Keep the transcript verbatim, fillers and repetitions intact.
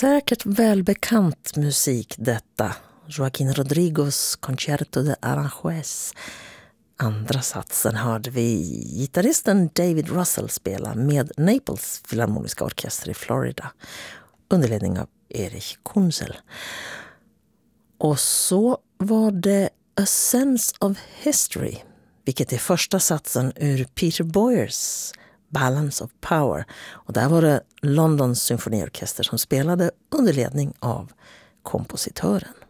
Säkert välbekant musik detta. Joaquín Rodrigos Concerto de Aranjuez. Andra satsen hörde vi gitarristen David Russell spela med Naples Filharmoniska Orkester i Florida under ledning av Erich Kunzel. Och så var det A Sense of History, vilket är första satsen ur Peter Boyers Balance of Power. Och där var det Londons symfoniorkester som spelade under ledning av kompositören.